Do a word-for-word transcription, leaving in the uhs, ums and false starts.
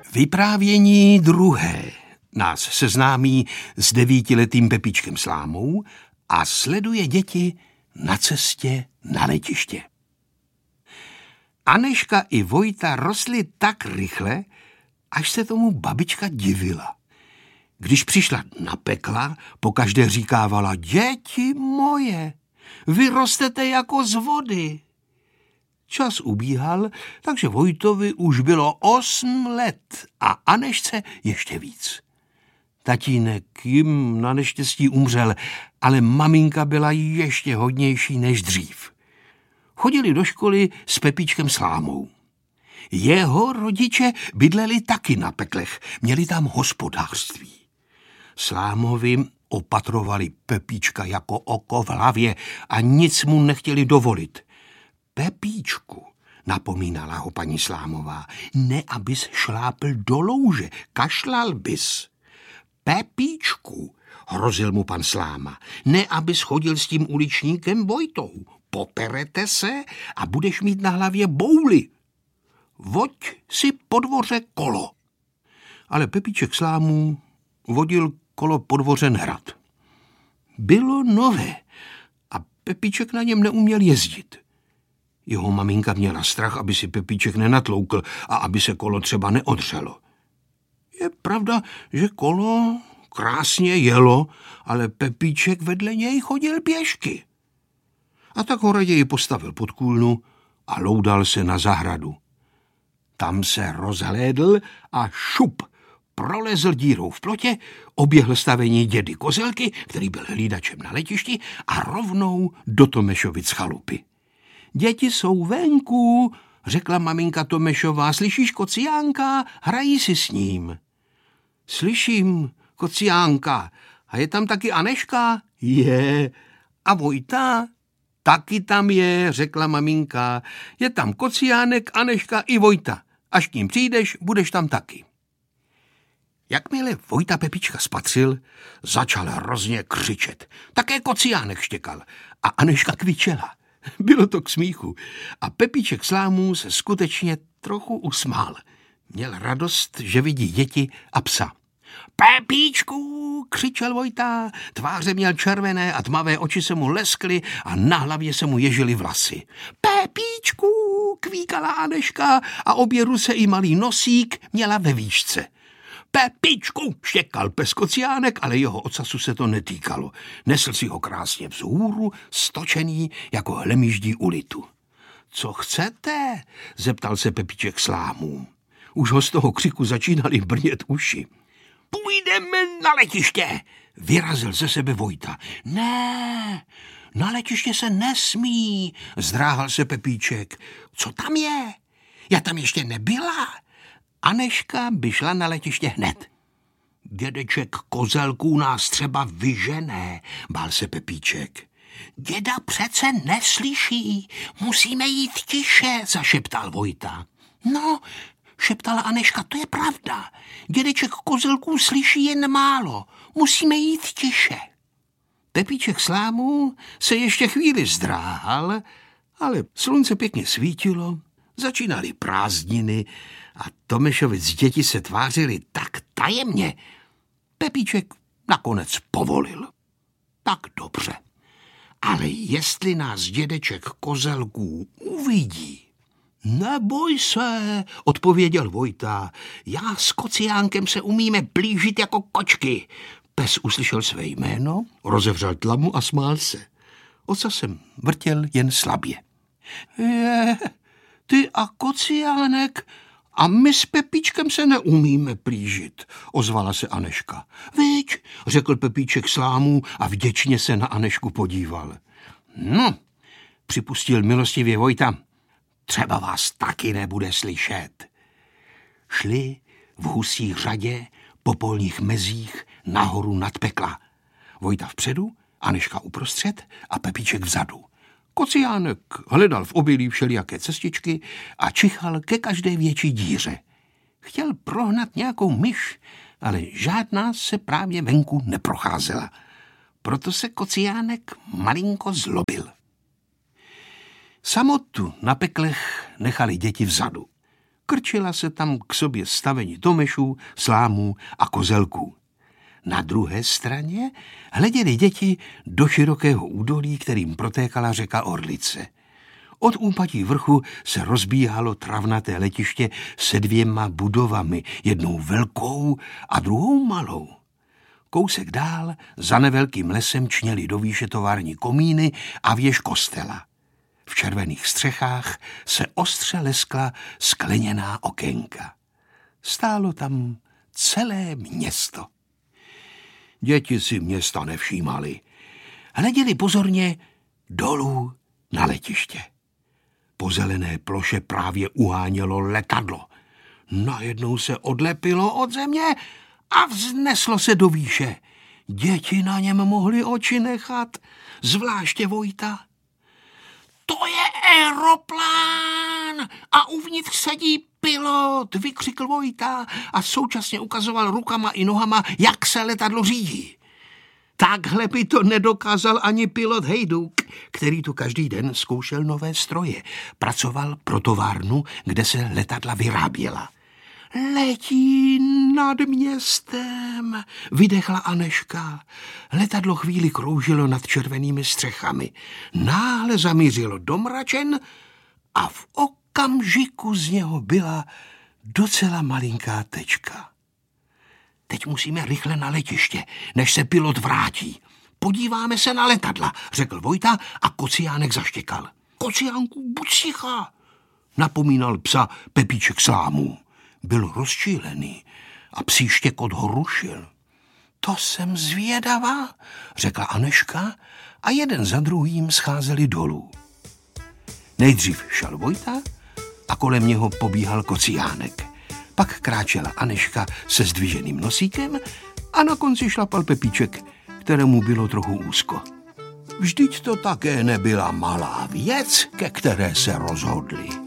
Vyprávění druhé nás seznámí s devítiletým Pepíčkem Slámou a sleduje děti na cestě na letiště. Aneška i Vojta rostly tak rychle, až se tomu babička divila. Když přišla na pekla, pokaždé říkávala: děti moje, vy rostete jako z vody. Čas ubíhal, takže Vojtovi už bylo osm let a Anešce ještě víc. Tatínek jim na neštěstí umřel, ale maminka byla ještě hodnější než dřív. Chodili do školy s Pepíčkem Slámou. Jeho rodiče bydleli taky na peklech, měli tam hospodářství. Slámovi opatrovali Pepíčka jako oko v hlavě a nic mu nechtěli dovolit. Pepíčku, napomínala ho paní Slámová, ne abys šlápl do louže, kašlal bys. Pepíčku, hrozil mu pan Sláma, ne abys chodil s tím uličníkem Vojtou. Poperete se a budeš mít na hlavě bouly. Voď si po dvoře kolo. Ale Pepíček Slámů vodil kolo po dvoře nerad. Bylo nové a Pepíček na něm neuměl jezdit. Jeho maminka měla strach, aby si Pepíček nenatloukl a aby se kolo třeba neodřelo. Je pravda, že kolo krásně jelo, ale Pepíček vedle něj chodil pěšky. A tak ho raději postavil pod kůlnu a loudal se na zahradu. Tam se rozhlédl a šup, prolezl dírou v plotě, oběhl stavení dědy Kozelky, který byl hlídačem na letišti, a rovnou do Tomešovic chalupy. Děti jsou venku, řekla maminka Tomešová, slyšíš kociánka, hrají si s ním. Slyším, kociánka, a je tam taky Aneška? Je. A Vojta? Taky tam je, řekla maminka. Je tam Kociánek, Aneška i Vojta. Až k ním přijdeš, budeš tam taky. Jakmile Vojta Pepíčka spatřil, začal hrozně křičet. Také Kociánek štěkal a Aneška kvičela. Bylo to k smíchu a Pepíček Slámů se skutečně trochu usmál. Měl radost, že vidí děti a psa. Pepíčku, křičel Vojta, tváře měl červené a tmavé oči se mu leskly a na hlavě se mu ježily vlasy. Pepíčku, kvíkala Aneška a obě ruce i malý nosík měla ve výšce. Pepíčku, štěkal pes Kociánek, ale jeho ocasu se to netýkalo. Nesl si ho krásně vzhůru, stočený jako hlemýždí u litu. Co chcete? Zeptal se Pepíček Slámů. Už ho z toho křiku začínaly brnět uši. Půjdeme na letiště, vyrazil ze sebe Vojta. Ne, na letiště se nesmí, zdráhal se Pepíček. Co tam je? Já tam ještě nebyla. Aneška by šla na letiště hned. Dědeček Kozelků nás třeba vyžené, bál se Pepíček. Děda přece neslyší, musíme jít tiše, zašeptal Vojta. No, šeptala Aneška, to je pravda. Dědeček Kozelků slyší jen málo, musíme jít tiše. Pepíček Slámů se ještě chvíli zdráhal, ale slunce pěkně svítilo, začínaly prázdniny a Tomešovic děti se tvářily tak tajemně. Pepíček nakonec povolil. Tak dobře, ale jestli nás dědeček Kozelků uvidí... Neboj se, odpověděl Vojta. Já s Kociánkem se umíme blížit jako kočky. Pes uslyšel své jméno, rozevřel tlamu a smál se. Ocasem vrtěl jen slabě. Je, ty a Kociánek a my s Pepíčkem se neumíme plížit, ozvala se Aneška. Viď, řekl Pepíček Slámů a vděčně se na Anešku podíval. No, připustil milostivě Vojta. Třeba vás taky nebude slyšet. Šli v husí řadě po polních mezích nahoru nad pekla. Vojta vpředu, Aneška uprostřed a Pepíček vzadu. Kociánek hledal v obilí všelijaké cestičky a čichal ke každé větší díře. Chtěl prohnat nějakou myš, ale žádná se právě venku neprocházela. Proto se Kociánek malinko zlobil. Samotu na peklech nechali děti vzadu. krčila se tam k sobě stavení tomešů, slámů a kozelků. Na druhé straně hleděly děti do širokého údolí, kterým protékala řeka Orlice. Od úpatí vrchu se rozbíhalo travnaté letiště se dvěma budovami, jednou velkou a druhou malou. Kousek dál, za nevelkým lesem, čněly do výše tovární komíny a věž kostela. V červených střechách se ostře leskla skleněná okénka. Stálo tam celé město. Děti si města nevšímali. Hleděli pozorně dolů na letiště. Po zelené ploše právě uhánělo letadlo. Najednou se odlepilo od země a vzneslo se do výše. Děti na něm mohly oči nechat, zvláště Vojta. To je aeroplán a uvnitř sedí pilot, vykřikl Vojta a současně ukazoval rukama i nohama, jak se letadlo řídí. Takhle by to nedokázal ani pilot Hejduk, který tu každý den zkoušel nové stroje. Pracoval pro továrnu, kde se letadla vyráběla. Letí nad městem, vydechla Anežka. Letadlo chvíli kroužilo nad červenými střechami. Náhle zamířilo do mračen a v okamžiku z něho byla docela malinká tečka. Teď musíme rychle na letiště, než se pilot vrátí. Podíváme se na letadla, řekl Vojta a Kociánek zaštěkal. Kociánku, buď tichá, napomínal psa Pepíček Slámů. Byl rozčílený a psí štěkot ho rušil. To jsem zvědavá, řekla Anežka a jeden za druhým scházeli dolů. Nejdřív šel Vojta a kolem něho pobíhal Kociánek. Pak kráčela Anežka se zdviženým nosíkem a na konci šlapal Pepíček, kterému bylo trochu úzko. Vždyť to také nebyla malá věc, ke které se rozhodli.